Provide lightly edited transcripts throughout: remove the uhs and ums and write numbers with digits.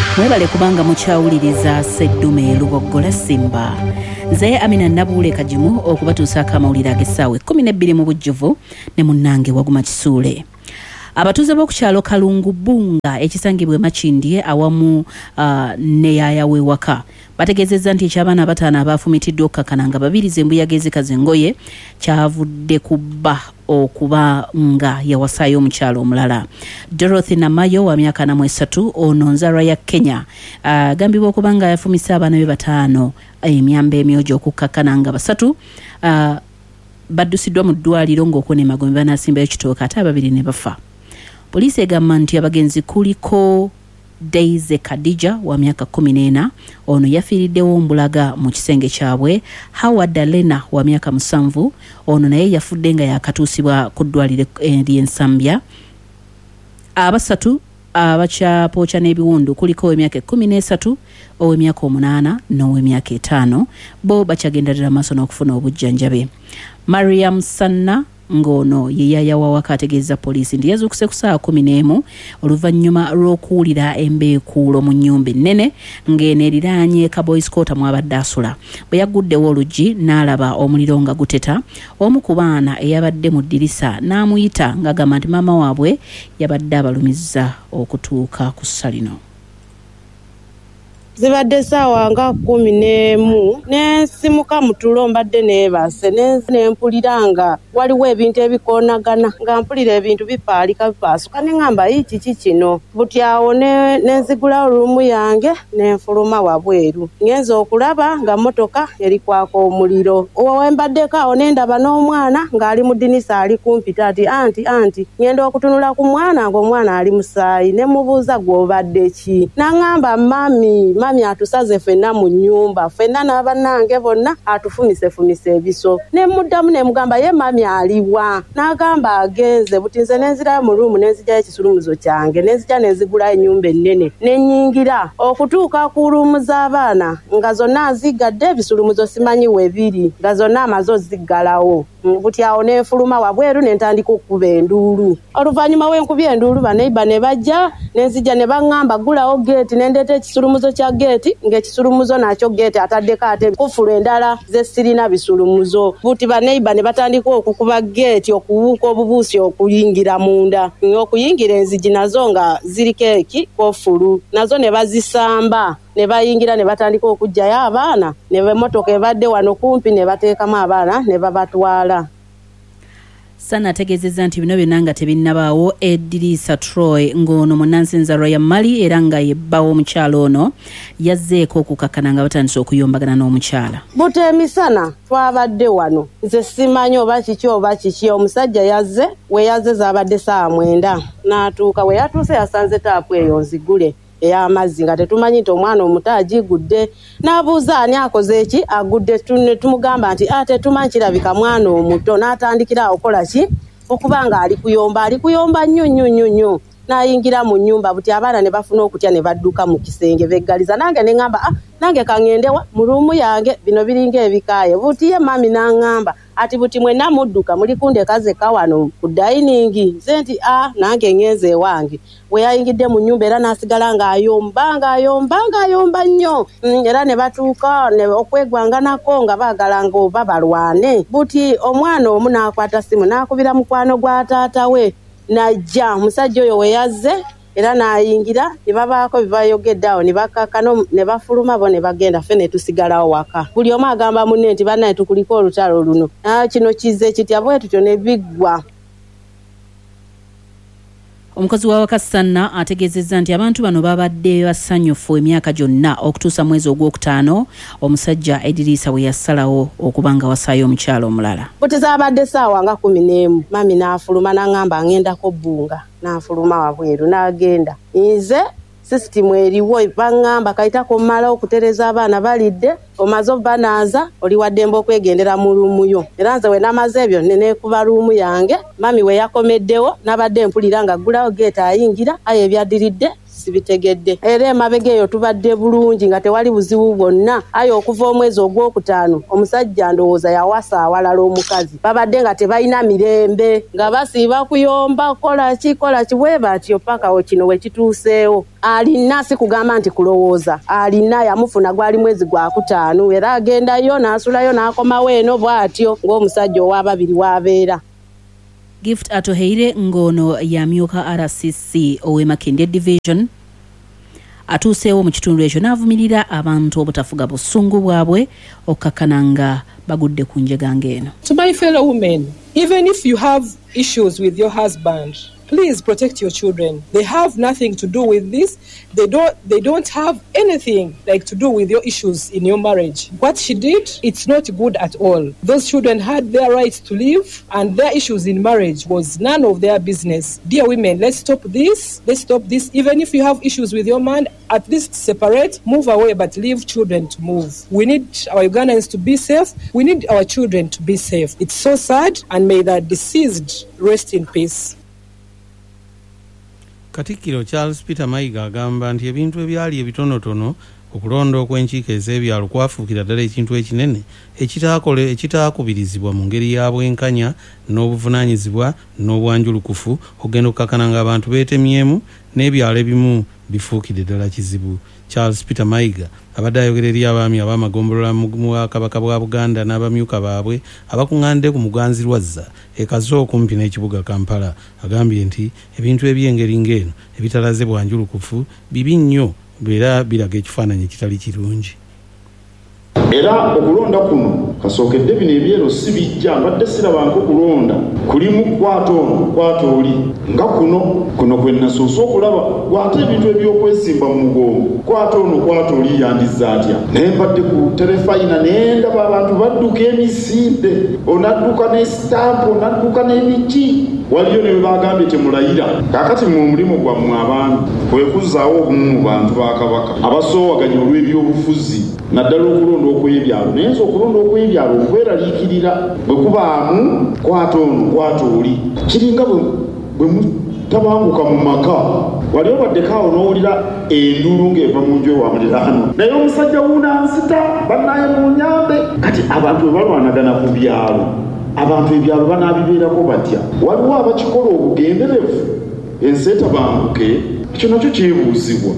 Mwebale kubanga mukyawuliriza Sseddume Luboggola Simba. Nze Amina Nabuule Kajimu okubatuusaako amawulire ag'essaawa 12 mu bujjuvu ne munnange Waguma Kisuule. Abatuuze b'okukyalo Kalungu Bunga ekisangibwa Makindye awamu ne yaaya w'ewaka bategeezezza nti eky'abaana abataano abaafumitiddwa okukakkana nga babiriza embuyaga ezikaza engoye kyavudde ku bba okuba nga yawasaayo omukyalo omulala. Dorothy Namayo wa myaka 43 ono nzalwa ya Kenya agambibwa okuba nga yafumise abaana be bataano emyamba emyojo okukakkana nga basatu baddusiddwa mu ddwaliro ng'okwo Magombe banaasimbayo kitooka ate ababiri ne bafa. Poliisi egamba nti abagenzi kuliko Daisy Kadija wa myaka 14 ono yafiiriddewo mbulaga mu kisenge kyabwe. Howard Alena wa myaka 7 ono naye yafudde nga yakatuusibwa ku ddwaliro ly'Ensambya. Abasatu abakyapookya n'ebiwundu kuliko ow'emyaka 13, ow'emyaka 8 n'ow'emyaka 5 bo bakyagenderera maaso n'okufuna obujjanjabi. Mariam Sanna ngono ye yaaya w'awaka ategeeza poliisi nti yazuukuse ku ssaawa 11 oluvannyuma lw'okuwulira embeekuulo mu nnyumba ennene ng'eno eriraanye Kaboys Quarter mw'abadde asula. Bwe yagguddewo oluggi n'alaba omuliro nga guteta. Omu ku baana eyabadde mu ddirisa n'amuyita ng'agamba nti maama waabwe yabadde abalumizza okutuuka ku ssa lino. Zibadde ssaawa nga 11 n'esimuka mu tulo mbadde neebase nempulira nga waliwo ebintu ebikoonagana nga mpulira ebintu bipaasuka ne ngamba kiki kino. Butyawo nenzigulawo ruumu yange nenfuluma wabweru ngenza okulaba nga motoka eri kwaka omuliro. Wembaddeko awo nendaba n'omwana ng'ali mu ddinisa ali kumpita ati anti ngenda okutunula ku mwana ng'omwana ali musaayi ne mubuuza gw'obadde ki. N'angamba mami atusaze ffenna mu nnyumba ffenna n'abannange bonna atufumise ebiso. Ne muddamu ne mugamba ye mami aliwa. N'agamba agenze buti nze nenzirayo mu ruumu nenzigyayo ekisulumuzo kyange nenzija nenzigulayo ennyumba ennene nenyingira okutuuka ku ruumu z'abaana nga zonna azigadde ebisulumuzo simanyi webiri nga zonna amaze oziggalawo. Buti awo nenfuluma wabweru nentandika okukuba enduulu. Oluvannyuma w'enkubya enduulu baneiba ne bajja nenzija ne baŋŋamba gulawo geeti nendeeta ekisulumuzo kya geeti ng'ekisulumuzo nakyo geeti ataddeko ate kufulu endala ze sirina bisulumuzo. Buti baneiba ne batandika okukuba geeti okuwuuka obubuusi okuyingira munda. Okuyingira enzigi nazo nga ziriko kofulu nazo ne bazisamba ne bayingira ne batandika okuggyayo abaana ne emmotoka ebadde wano kumpi ne bateekamu abaana ne babatwala. Sana ategeezezza nti bino byonna nga tebinnabaawo. Eddirisa Troy ng'ono munnansi Royal Mali era nga yebbawo omukyalo ono yazzeeko okukakkana nga batandise okuyombagana n'omukyala. Buti emisana twabadde wano nze simanyi oba kiki omusajja yazze zaabadde ssaawa 9 n'atuuka we yatuuse yasanze taapu eyo nzigule ey'amazzi nga tetumanyi nti omwana omuto agigudde. N'abuuza ani akoze eki agudde. Tumugamba nti tetumanyi kirabika mwana omuto. N'atandikira okola ki okuba nga ali kuyomba nnyo. N'ayingira mu nnyumba buti abaana ne bafuna okutya ne badduka mu kisenge beggaliza. Nange ne ngamba nange kangendewa mu ruumu yange bino biringa ebikaaye. Buti ye mami n'angamba ati buti mwenna mudduka muli kundekaze kawano ku dayiningi. Nze nti nange ngenze ewange. We yayingidde mu nnyumba era n'asigala ng'ayomba nnyo. Era ne batuuka okwegwanganako nga baagala ng'oba balwane. Buti omwana omu n'akwata simu n'akubira mukwano gwa taata we. Najja omusajja oyo we yazze era n'ayingira ne babaako bye bayogedde awo ne bakakkano ne bafuluma bo ne bagenda ffe ne tusigalawo waka. Buli omu agamba munne nti bannaye tukuliko olutalo luno. Kino kizze kitya bwe tutyo ne biggwa. Omukozi wa Wakasanna ategeezezza nti abantu bano babadde basanyufu emyaka gyonna okutuusa mwezi ogwokutaano omusajja Eddirisa we yassalawo okuba nga wasaayo omukyalo omulala. Buti zaabadde ssaawa nga 11 mami n'afuluma n'angamba ngendako Bunga n'afuluma wabweru n'agenda. Nze sisitimu eriwo baŋŋamba kayitako mmala okutereza abaana balidde omaze banaaza oli waddembe okwegendera mu ruumu yo. Era nze we namaze ebyo neneekuba ruumu yange mami we yakomeddewo nabadde mpulira nga gulawo geeta ayingira aye ebyaddiridde sibitegedde era emabega eyo tubadde bulungi nga tewali buzibu bwonna ayo okuva omwezi ogwokutaano omusajja ndowooza yawasa awalala omukazi babadde nga tebalina mirembe nga basiiba kuyomba kola ki bwe batyo paka kino we kituuseewo alina si kugamba nti kulowooza alina yamufuna gwali mwezi gwa kutaano era agendayo n'asulayo n'akomawo eno bw'atyo ng'omusajja ow'ababiri w'abeera. Gift atoheire ngono yamyuka RCC owe Makindye Division atuuseewo mu kitundu ekyo n'avumirira abantu obutafuga busungu bwabwe okukakkananga bagudde ku njega ng'eno. To my fellow women, even if you have issues with your husband, please protect your children. They have nothing to do with this. They don't have anything like to do with your issues in your marriage. What she did, it's not good at all. Those children had their rights to live and their issues in marriage was none of their business. Dear women, let's stop this. Let's stop this. Even if you have issues with your man, at least separate, move away, but leave children to move. We need our Ugandans to be safe. We need our children to be safe. It's so sad, and may the deceased rest in peace. Katikkiro Charles Peter Mayiga agamba nti ebintu ebyali ebitonotono okulonda okw'enkiiko ez'ebyalo kwafuukira ddala ekintu ekinene ekitaakubirizibwa mu ngeri ya bwenkanya n'obuvunaanyizibwa n'obwanjulukufu ogenda okukakana ng'abantu beetemyemu n'ebyalo ebimu bifuukidde ddala kizibu. Charles Peter Mayiga abadde ayogera eri abaami ab'amagombolola mu Bwakabaka bwa Buganda n'abamyuka baabwe abakuŋŋaanidde ku Muganzirwazza ekaze okumpi n'ekibuga Kampala. Agambye nti ebintu eby'engeri ng'eno ebitalaze bwanjulukufu bibi nnyo era biraga ekifaananyi ekitali kirungi. Era okulonda kuno kasookedde bino ebyeru si bijja mbadde sirabanko kulonda kulimu kwata oli nga kuno kwe nasoosa okulaba gwate ebintu ebyokwesimba mu mugongo kwata oli yandiza atya naye mbadde ku terefayina nendaba abantu badduka emisinde onadduka n'esitampu onadduka n'emiki waliyo ne bagambye temulayira kakati mu mulimu gwammwe abaami kwekuzzaawo obumu mu bantu ba Kabaka abasoowaganya olw'ebyobufuzi naddala okulonda okw'ebyalo naye nze okulonda okw'ebyalo okweraliikirira bwe kubaamu kwata oli kiringa bwe mutabanguka mu maka wali obaddekaawo n'owulira enduulu ng'eva mu nju ewa muliraano naye omusajja wuunansita bannaye mu nyambe kati abantu bwe balwanagana ku byalo abantu ebyalo banaabibeerako batya waliwo abakikola obugenderevu ensi etabanguke ekyo nakyo kyebuuzibwa.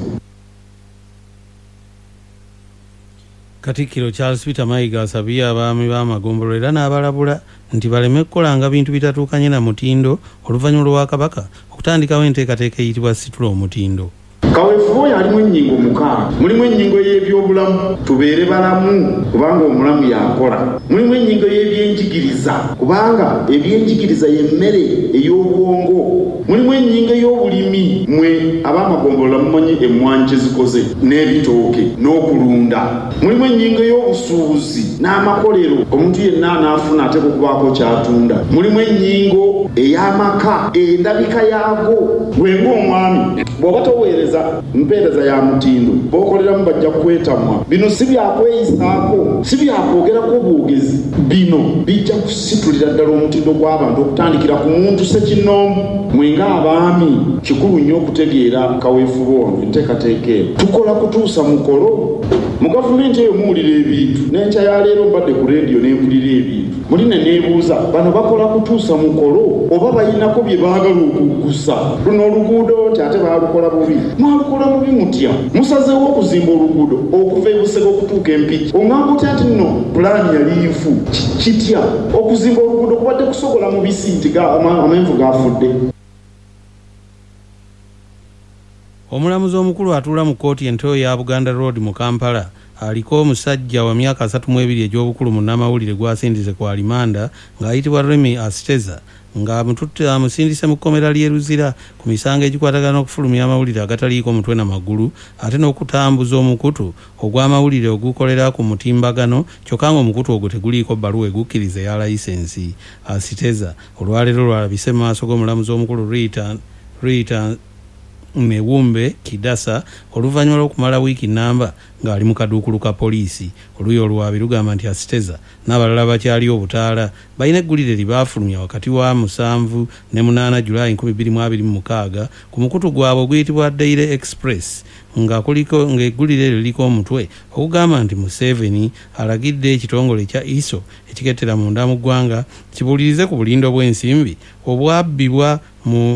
Katikkiro Charles Peter Mayiga asabye abaami b'amagombolola era n'abalabula nti baleme kukolanga bintu bitatuukanye na mutindo oluvannyuma lwa Kabaka okutandikawo enteekateeka eyitibwa situla omutindo. Kaweefube oyo alimu ennyingo 6 mulimu ennyingo y'ebyobulamu tubeere balamu kubanga omulamu yakola mulimu ennyingo y'ebyenjigiriza kubanga ebyenjigiriza y'emmere ey'obwongo mulimu ennyingo y'obulimi mwe ab'amagombolola mumanyi emmwanyi zikoze n'ebitooke n'okulunda mulimu ennyingo y'obusuubuzi n'amakolero omuntu yenna anaafuna ate okubaako kyatunda mulimu ennyingo ey'amaka endabika yaago gwenga omwami bw'oba toweereza mpeereza ya mutindo b'okoleramu bajja kwetamwa bino si byakweyisaako si byakwogerako obwogezi bino bijja kusitulira ddala omutindo gw'abantu okutandikira ku muntu sekinnoomu mwenga abaami kikulu nnyo okutegeera kaweefube ono enteekateeka eno tukola kutuusa mukolo mu gavumenti eyo muwulira ebintu n'enkya ya leero mbadde ku leediyo n'empulira ebintu muli ne neebuuza bano bakola kutuusa mukolo oba balinako bye baagala okuggusa luno oluguudo nti ate baalukola bubi mwalukola bubi mutya musazeewo okuzimba oluguudo okuva e Busega okutuuka Empiki oŋŋamba otya nti nno pulaani yali nfu kitya okuzimba oluguudo kubadde kusogola mu bisi nti amenvu gafudde. Omulamuzi omukulu atuula mu kkooti ento ya Buganda Road mu Kampala aliko omusajja wa myaka 32 egy'obukulu mu nnamawulire gwasindize ku alimanda ng'ayitibwa Remy Asteza nga amusindise mu kkomera ly'e Luzira ku misango egikwatagana okufulumya amawulire agataliiko mutwe na magulu ate n'okutambuza omukutu ogw'amawulire ogukolera ku mutimbagano kyokka ng'omukutu ogwo teguliiko bbaluwa egukkiriza eya layisensi. Asteza olwaleero lwalabise mu maaso g'omulamuzi omukulu Mewumbe Kidasa oluvannyuma lw'okumala wiiki nnamba ng'ali mu kaduukulu ka poliisi. Oluuyi olwabi lugamba nti Asiteza n'abalala bakyali obutaala balina eggulire libaafulumya wakati wa 7 ne 8 Julayi 2026 ku mukutu gwabwe oguyitibwa Daily Express ng'eggulire liriko omutwe okugamba nti Museveni alagidde ekitongole kya ISO ekikettera munda mu ggwanga kibuulirize ku bulindo bw'ensimbi obwabbibwa mu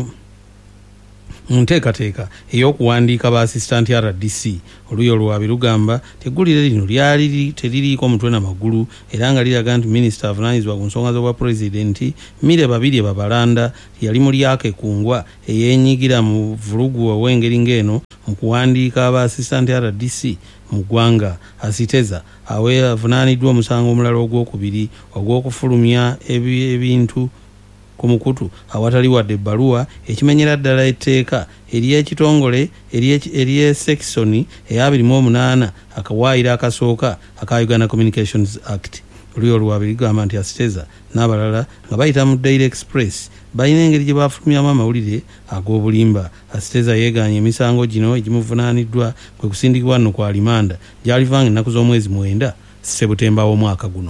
nteekateeka ey'okuwandiika ba assistant RDC. Oluuyi olwabi lugamba teggulire lino lyali teririiko omutwe n'amagulu era nga liraga nti minisita avunaanyizibwa ku nsonga z'obwa pulezidenti Mire Babirye Babalanda yali mu lyake kungwa eyeenyigira mu vulugu ow'engeri ng'eno mu kuwandiika aba assistant RDC mu ggwanga. Asiteza avunaaniddwa omusango omulala ogwokubiri ogw'okufulumya ebintu ku mukutu awatali wadde ebbaluwa ekimenyera ddala etteeka ery'ekitongole ery'esekisoni eya 28 akawaayiro akasooka aka Uganda Communications Act. Oluuyi olwabi ligamba nti Asiteza n'abalala nga bayita mu Daily Express balina engeri gye baafulumyamu amawulire ag'obulimba. Asiteza yeeganye emisango gino egimuvunaaniddwa kwe kusindikibwa nno kwa limanda gy'alivanga ennaku z'omwezi 9 Septemba w'omwaka guno.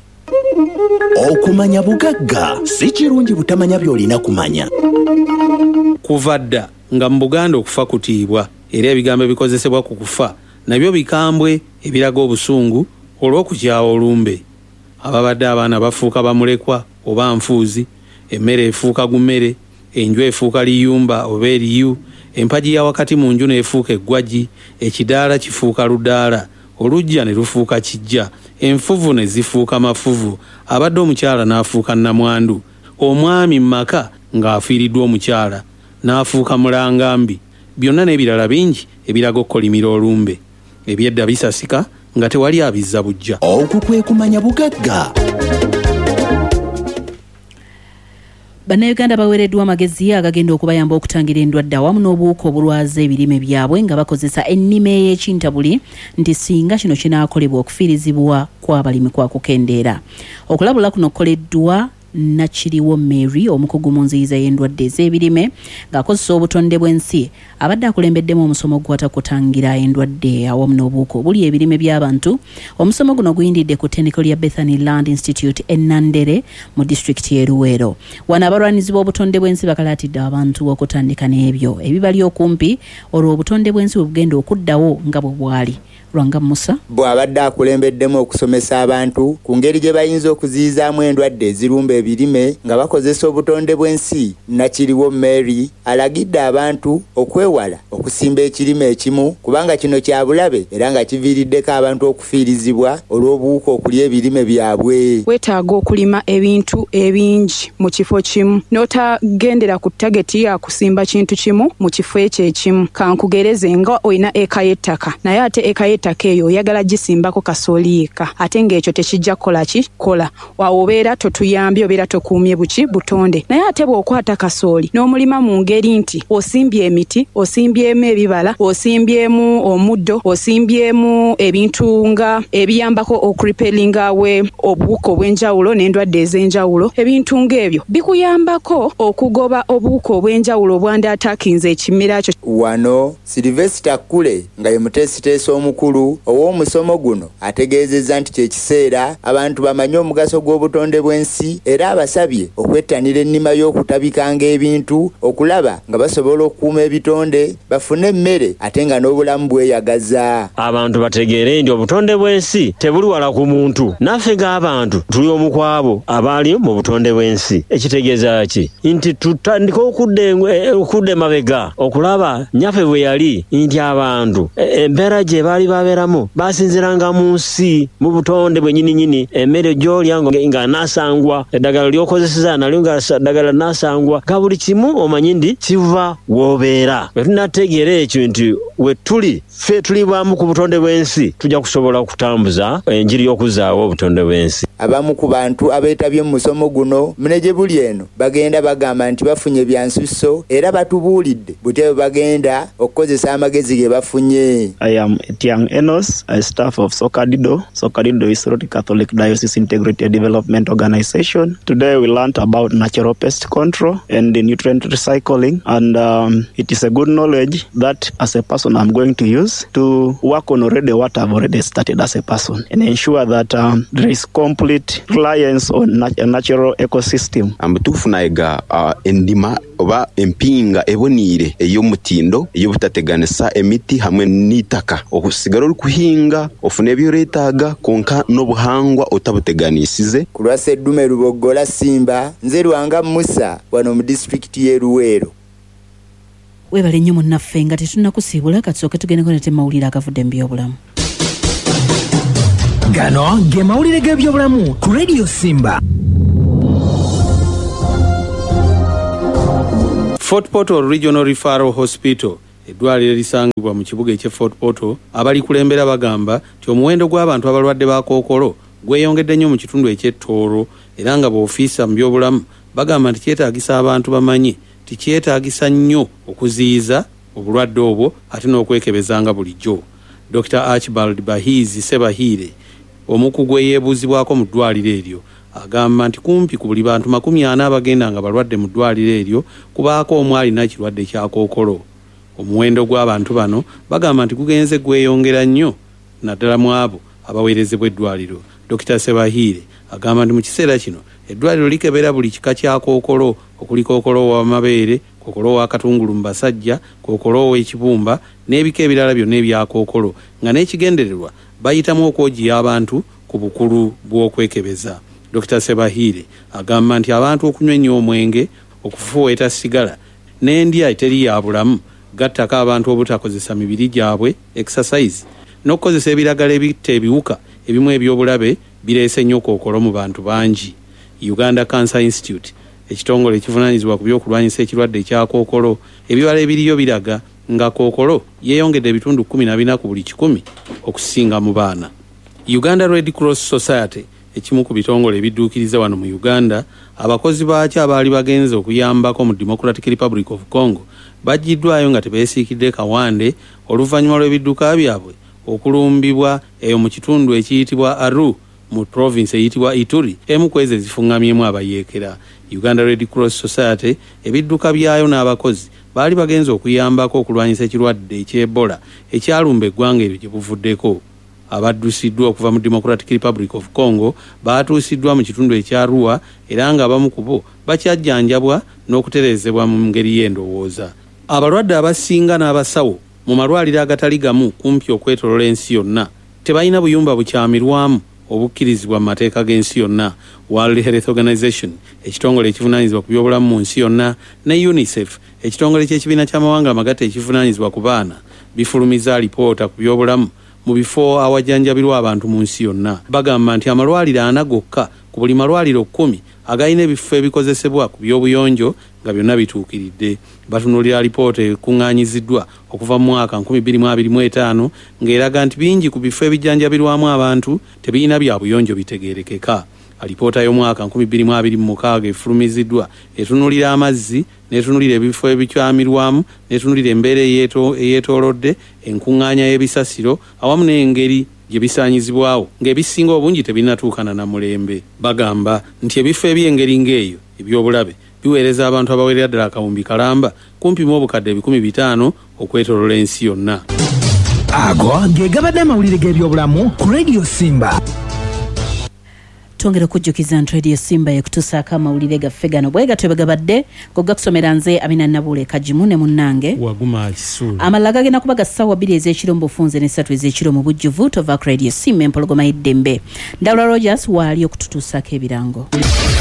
Okumanya bugagga si kirungi butamanya by'olina kumanya. Kuva dda nga mu Buganda okufa kutiibwa era ebigambo ebikozesebwa ku kufa nabyo bikambwe ebiraga obusungu olw'okukyawa olumbe. Ababadde abaana bafuuka bamulekwa oba nfuuzi, emmere efuuka gumere, enju efuuka liyumba oba eriyu, empagi ya wakati mu nju n'efuuka eggwagi, ekidaala kifuuka ludaala, olujja ne lufuuka kijja, enfuvu ne zifuuka mafuvu, abadde omukyala n'afuuka nnamwandu, omwami mmaka ng'afiiriddwa omukyala n'afuuka mulangambi, byonna n'ebirala bingi ebiraga okukolimira olumbe. Ebyedda bisasika nga tewali abizza bujja. Okwo kwe kumanya bugagga. Bannayuganda baweereddwa amagezi agagenda okubayamba okutangira endwadde awamu n'obuwuka obulwaza ebirime byabwe nga bakozesa ennima ey'ekintabuli nti singa kino kinaakolebwa okufiirizibwa kw'abalimi kwakukendeera. Okulabula kuno kukoleddwa Nakiriwo Mary omukugu mu nziyiza y'endwadde ez'ebirime ng'akozesa obutonde bw'ensi abadde akulembeddemu omusomo gwata kutangira endwadde awamu n'obuwuka obuli ebirime by'abantu. Omusomo guno guyindidde ku ttendekero lya Bethany Land Institute e Nandere mu disitulikiti y'e Luweero. Wano abalwanizi b'obutonde bw'ensi bakalaatidde abantu okutandika n'ebyo ebibali okumpi olwo obutonde bw'ensi bwe bugenda okuddawo nga bwe bwali. Lwanga Musa bw'abadde akulembeddemu okusomesa abantu ku ngeri gye bayinza okuziyizaamu endwadde ezirumba ebirime nga bakozesa obutonde bw'ensi. Nakiriwo Mary alagidde abantu okwewala okusimba ekirime ekimu kubanga kino kya bulabe era nga kiviiriddeko abantu okufiirizibwa olw'obuwuka okulya ebirime byabwe. Weetaaga okulima ebintu ebingi mu kifo kimu n'otagendera ku tageti ya kusimba kintu kimu mu kifo ekyo ekimu. Kankugereze nga olina eka y'ettaka naye ate eka y'ettaka eyo oyagala gisimbako kasooli yekka ate ng'ekyo tekijja kukola ki kola wawobeera totuyambye obeera tokuumye buki butonde. Naye ate bw'okwata kasooli n'omulima mu ngeri nti osimbye emiti, osimbyemu ebibala, osimbyemu omuddo, osimbyemu ebintu nga ebiyambako okuripelinga we obuwuka obw'enjawulo n'endwadde ez'enjawulo. Ebintu ng'ebyo bikuyambako okugoba obuwuka obw'enjawulo obwandatakinze ekimera kyo. Wano Sylvester Kule nga ye muteesiteesi omukulu ow'omusomo guno ategeezezza nti kye kiseera abantu bamanye omugaso gw'obutonde bw'ensi era abasabye okwettanira ennima y'okutabikanga ebintu okulaba nga basobola okukuuma ebitonde bafune emmere ate nga n'obulamu bweyagaza. Abantu bategeere nti obutonde bw'ensi tebuli wala ku muntu. Naffe ng'abantu tuli omu kwabo abali mu butonde bw'ensi. Ekitegeeza ki? Nti tutandika okudda emabega okulaba nyaffe bwe yali nti abantu embeera gye baali babeeramu basinziranga mu nsi mu butonde bwe nyini emmere gy'olya nga naasangwa eddagala ly'okozeseza nalyo nga ddagala naasangwa nga buli kimu omanyi ndi kiva w'obeera. Bwe tunategeera ekyo nti we tuli ffe tuli bwamu ku butonde bw'ensi tujja kusobola okutambuza enjiri y'okuzaawo obutonde bw'ensi. Abamu ku bantu abeetabye mu musomo guno munegye buli eno bagenda bagamba nti bafunye bya nsusso era batubuulidde butya bwe bagenda okukozesa amagezi ge bafunye. I am Etiang Enos, a staff of Sokadido. Sokadido is Soroti Catholic Diocese Integrated Development Organization. session. Today we learned about natural pest control and the nutrient recycling, and it is a good knowledge that as a person I'm going to use to work on already what I've already started as a person and ensure that there is complete reliance on a natural ecosystem. Tufuna endima oba empinga ebonire ey'omutindo ey'obutateganisa emiti hamwe n'itaka okusigara oli kuhinga ofuna ebyoretaaga konka n'obuhangwa otabuteganisize. Ku lwa Sseddume Lubogola Simba, nze Lwanga Musa wano mu disitulikiti y'e Luweero. Webale nnyo munnaffe nga tetunnakusiibula katusooke tugendeko nate mawulire agavudde mu byobulamu. Gano ge mawulire g'ebyobulamu ku Radio Simba. Fort Portal Regional Referral Hospital eddwaliro erisangibwa mu kibuga eky'e Fort Portal abali kulembera bagamba nti omuwendo gw'abantu abalwadde ba kookolo gweyongedde nnyo mu kitundu eky'ettoolo era nga b'ofiisa mu byobulamu bagamba nti kyetaagisa abantu bamanye nti kyetaagisa nnyo okuziyiza obulwadde obwo ate n'okwekebezanga bulijjo. Dr. Archibald Bahizi Sebahiire omukugu eyeebuuzibwako mu ddwaliro eryo agamba nti kumpi ku buli bantu 40 abagenda nga balwadde mu ddwaliro eryo kubaako omu alina ekirwadde kya kookolo. Omuwendo gw'abantu bano bagamba nti gugenze gweyongera nnyo naddala mu abo abaweerezebwa eddwaliro. Dr. Sebahiire agamba nti mu kiseera kino eddwaliro likebera buli kika kya kookolo okuli kookolo w'amabeere, kookolo wa katungulu mu basajja, kookolo w'ekibumba n'ebika ebirala byonna ebya kookolo nga n'ekigendererwa bayitamu okwogiya abantu ku bukulu bw'okwekebeza. Dr. Sebahiire agamba nti abantu okunywa ennyo omwenge, okufuweeta sigala n'endya eteri ya bulamu gattako abantu obutakozesa mibiri gyabwe exercise n'okukozesa ebiragala ebitta ebiwuka ebimu ebyobulabe bireese nnyo kookolo mu bantu bangi. Uganda Cancer Institute ekitongole ekivunaanyizibwa ku by'okulwanyisa ekirwadde ekya kookolo ebibala ebiriyo biraga nga kookolo yeeyongedde ebitundu 14 ku buli 100 okusinga mu baana. Uganda Red Cross Society ekimu ku bitongole ebidduukiriza wano mu Uganda abakozi baakyo abaali bagenze okuyambako mu Democratic Republic of Congo bajjiddwayo nga tebeesiikidde kawande oluvannyuma lw'ebidduka byabwe okulumbibwa eyo mu kitundu ekiyitibwa Aru mu province eyitibwa Ituri emu kwezi ezifungamyemu abayeekera. Uganda Red Cross Society ebidduka byayo n'abakozi baali bagenze okuyambako okulwanyisa ekirwadde eky'Ebola ekyalumba eggwanga eryo gye buvuddeko. Abaddusiddwa okuva mu Democratic Republic of Congo baatuusiddwa mu kitundu ekya Arua era nga abamu ku bo bakyajjanjabwa n'okutereezebwa mu ngeri y'endowooza. Abalwadde abasinga n'abasawo mu malwaliro agatali gamu kumpi okwetolola ensi yonna tebalina buyumba bukyamirwamu obukkirizibwa mu mateeka g'ensi yonna. World Health Organization ekitongole ekivunaanyizibwa ku byobulamu mu nsi yonna ne UNICEF ekitongole ky'ekibiina ky'amawanga amagatte ekivunaanyizibwa ku baana bifulumiza alipoota ku byobulamu mu bifo awajjanjabirwa abantu mu nsi yonna. Bagamba nti amalwaliro 4 gokka ku buli malwaliro 10 agayina ebifo ebikozesebwa ku byobuyonjo nga byonna bituukiridde. Batunuulira alipoota ekuŋŋaanyiziddwa okuva mu mwaka 2025 ng'eraga nti bingi ku bifo ebijjanjabirwamu abantu tebirina bya buyonjo bitegeerekeka. Alipoota y'omwaka 2026 efulumiziddwa etunuulira amazzi n'etunuulira ebifo ebikyamirwamu n'etunuulira embeera eyeetoolodde enkuŋŋaanya y'ebisasiro awamu n'engeri gye bisaanyizibwawo ng'ebisinga obungi tebinatuukana na mulembe. Bagamba nti ebifo eby'engeri ng'eyo ebyobulabe biweereza abantu abawerera ddala akawumbi kalamba kumpi mu obukadde 500 okwetolola ensi yonna. Ago ge gabadde amawulire g'ebyobulamu ku Radio Simba. Twongera okujjukiza nti Radio Simba yekutusaako amawulire gaffe gano bwe gatyo bwe gabadde gogakusomera nze Amina Nabule Kajimu ne munnange Waguma Kisulu. Amalala gagenda kuba ga ssaawa 2 ez'ekiro mu bufunze ne 3 ez'ekiro mu bujjuvu tova ku Radio Simba empologoma y'eddembe. Ndawula Rogers waali okututuusaako ebirango.